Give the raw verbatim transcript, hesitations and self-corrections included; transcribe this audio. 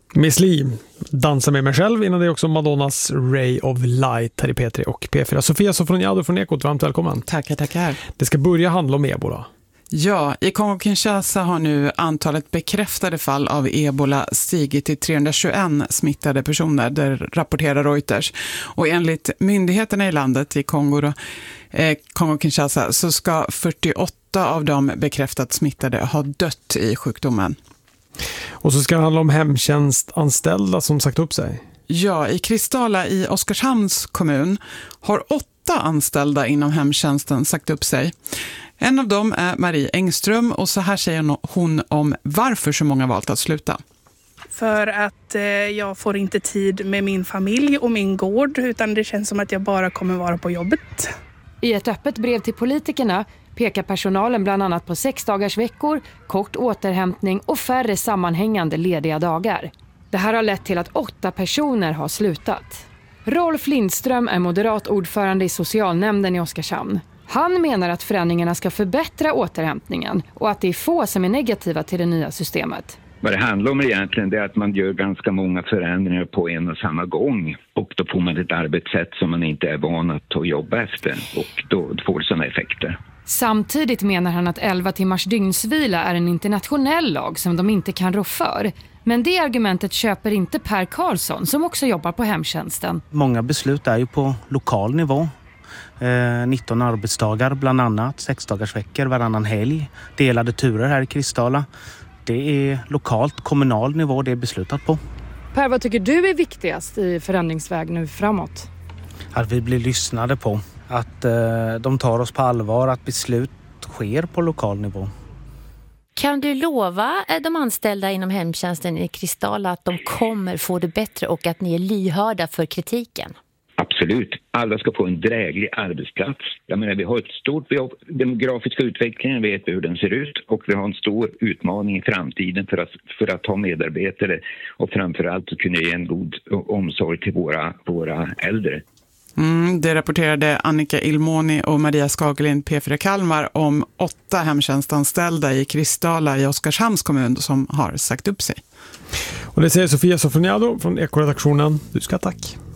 Miss Li, Dansa med mig själv, innan det är också Madonnas Ray of Light här i P tre och P fyra. Sofia Sofroniado från Ekot, varmt välkommen. Tackar, tackar. Det ska börja handla om ebola. Ja, i Kongo-Kinshasa har nu antalet bekräftade fall av ebola stigit till trehundratjugoett smittade personer, där rapporterar Reuters. Och enligt myndigheterna i landet i Kongo, då, eh, Kongo-Kinshasa, så ska fyrtioåtta av de bekräftat smittade ha dött i sjukdomen. Och så ska det handla om hemtjänstanställda som sagt upp sig. Ja, i Kristala i Oskarshamns kommun har åtta anställda inom hemtjänsten sagt upp sig. En av dem är Marie Engström, och så här säger hon om varför så många valt att sluta. För att eh, jag får inte tid med min familj och min gård, utan det känns som att jag bara kommer vara på jobbet. I ett öppet brev till politikerna pekar personalen bland annat på sex dagars veckor, kort återhämtning och färre sammanhängande lediga dagar. Det här har lett till att åtta personer har slutat. Rolf Lindström är moderat ordförande i socialnämnden i Oskarshamn. Han menar att förändringarna ska förbättra återhämtningen och att det är få som är negativa till det nya systemet. Vad det handlar om egentligen är att man gör ganska många förändringar på en och samma gång. Och då får man ett arbetssätt som man inte är van att ta jobba efter, och då får det sådana effekter. Samtidigt menar han att elva timmars dygnsvila är en internationell lag som de inte kan rå för. Men det argumentet köper inte Per Karlsson, som också jobbar på hemtjänsten. Många beslut är ju på lokal nivå. Eh, nitton arbetsdagar bland annat, sex dagars veckor, varannan helg, delade turer här i Kristala. Det är lokalt, kommunal nivå det är beslutat på. Per, vad tycker du är viktigast i förändringsväg nu framåt? Att vi blir lyssnade på, att eh, de tar oss på allvar, att beslut sker på lokal nivå. Kan du lova de anställda inom hemtjänsten i Kristala att de kommer få det bättre och att ni är lyhörda för kritiken? Absolut. Alla ska få en dräglig arbetsplats. Jag menar, vi har ett stort, vi har demografiska utvecklingen, vi vet hur den ser ut, och vi har en stor utmaning i framtiden för att, för att ha medarbetare och framförallt att kunna ge en god omsorg till våra, våra äldre. Mm, det rapporterade Annika Ilmoni och Maria Skagelin P fyra Kalmar om åtta hemtjänstanställda i Kristala i Oskarshamns kommun som har sagt upp sig. Och det säger Sofia Sofroniado från Ekoredaktionen. Du ska tack.